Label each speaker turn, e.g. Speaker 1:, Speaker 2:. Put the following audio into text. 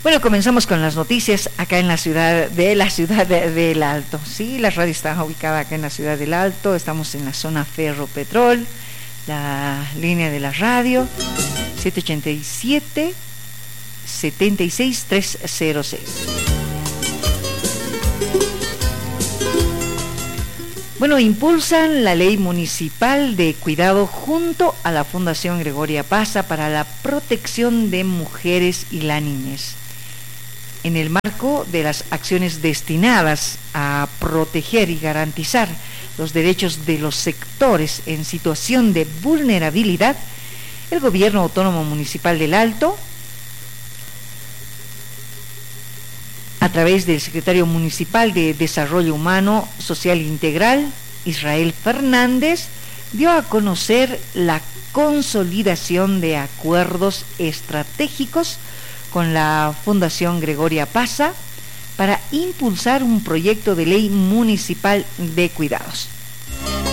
Speaker 1: Bueno, comenzamos con las noticias acá en la ciudad del Alto. Sí, la radio está ubicada acá en la ciudad del Alto. Estamos en la zona Ferropetrol, la línea de la radio 787 76306. Bueno, impulsan la ley municipal de cuidado junto a la Fundación Gregoria Pasa para la protección de mujeres y la niñez. En el marco de las acciones destinadas a proteger y garantizar los derechos de los sectores en situación de vulnerabilidad, el Gobierno Autónomo Municipal del Alto, a través del Secretario Municipal de Desarrollo Humano, Social e Integral, Israel Fernández, dio a conocer la consolidación de acuerdos estratégicos con la Fundación Gregoria Pasa para impulsar un proyecto de ley municipal de cuidados.